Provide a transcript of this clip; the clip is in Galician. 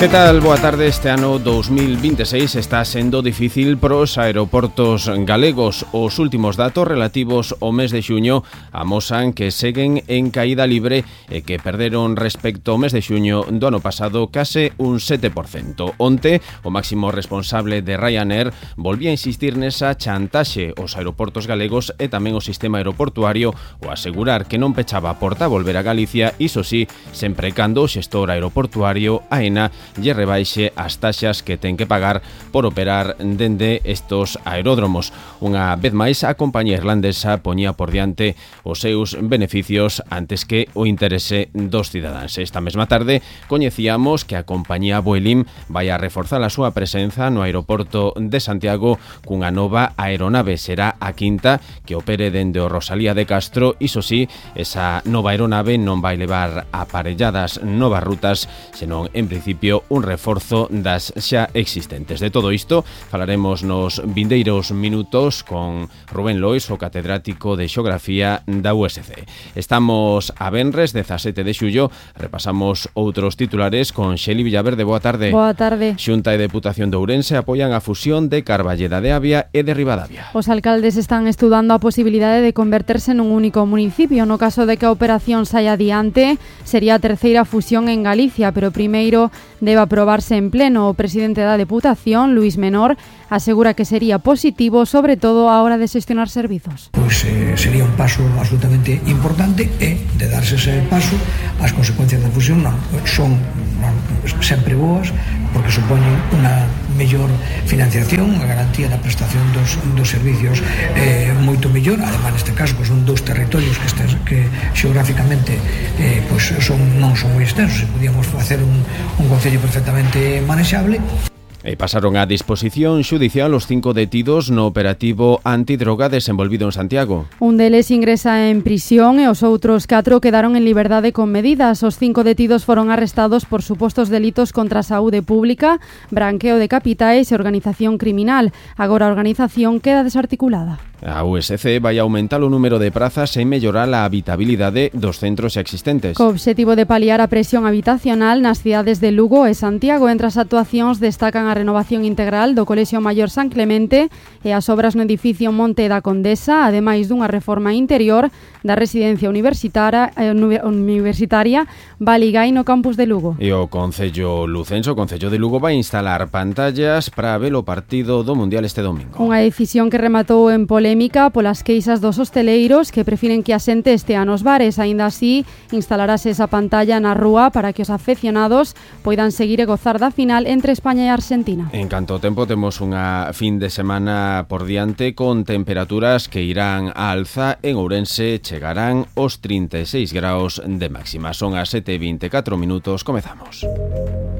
Que tal? Boa tarde. Este ano 2026 está sendo difícil pros aeroportos galegos. Os últimos datos relativos ao mes de xuño amosan que seguen en caída libre e que perderon respecto ao mes de xuño do ano pasado case un 7%. Onte, o máximo responsable de Ryanair volvía a insistir nesa chantaxe aos aeroportos galegos e tamén o sistema aeroportuario o asegurar que non pechaba a porta a volver a Galicia, iso sí, sempre cando o xestor aeroportuario AENA lle rebaixe as taxas que ten que pagar por operar dende estos aeródromos. Unha vez máis, a compañía irlandesa poñía por diante os seus beneficios antes que o interese dos cidadáns. Esta mesma tarde coñecíamos que a compañía Vueling vai a reforzar a súa presenza no aeroporto de Santiago cunha nova aeronave. Será a quinta que opere dende o Rosalía de Castro. Iso sí, esa nova aeronave non vai levar aparelladas novas rutas, senón en principio un reforzo das xa existentes. De todo isto falaremos nos vindeiros minutos con Rubén Lois, o catedrático de Xeografía da USC. Estamos a venres 17 de xullo, repasamos outros titulares con Xeli Villaverde. Boa tarde. Boa tarde. Xunta e Deputación de Ourense apoian a fusión de Carballeda de Avia e de Ribadavia. Os alcaldes están estudando a posibilidade de converterse nun único municipio. No caso de que a operación saia adiante, sería a terceira fusión en Galicia, pero primeiro debe aprobarse en pleno. O presidente da Deputación, Luís Menor, asegura que sería positivo, sobre todo a hora de xestionar servizos. Pois sería un paso absolutamente importante e, de darse ese paso, as consecuencias da fusión son sempre boas, porque supoñen unha mellor financiación, a garantía da prestación dos servicios moito mellor. Además, neste caso, que son dous territorios que xeográficamente non son moi extensos, e podíamos facer un concello perfectamente manexable. E pasaron a disposición xudicial os 5 detidos no operativo antidroga desenvolvido en Santiago. Un deles ingresa en prisión e os outros 4 quedaron en liberdade con medidas. Os 5 detidos foron arrestados por supostos delitos contra a saúde pública, branqueo de capitais e organización criminal. Agora a organización queda desarticulada. A USC vai aumentar o número de prazas e mellorar a habitabilidade dos centros existentes. Co obxectivo de paliar a presión habitacional nas cidades de Lugo e Santiago. Entre as actuacións destacan a renovación integral do Colexio Maior San Clemente e as obras no edificio Monte da Condesa, ademais dunha reforma interior da residencia universitaria Valigai no campus de Lugo. E o Concello Lucenso, o Concello de Lugo, vai instalar pantallas para ver o partido do Mundial este domingo. Unha decisión que rematou en polémica polas queixas dos hosteleiros que prefiren que asente este ano os bares. Aínda así, instalarase esa pantalla na rúa para que os afeccionados poidan seguir e gozar da final entre España e Argentina. En canto ao tempo, temos unha fin de semana por diante con temperaturas que irán á alza. En Ourense chegarán os 36 graus de máxima. Son as 7:24 minutos. Comezamos.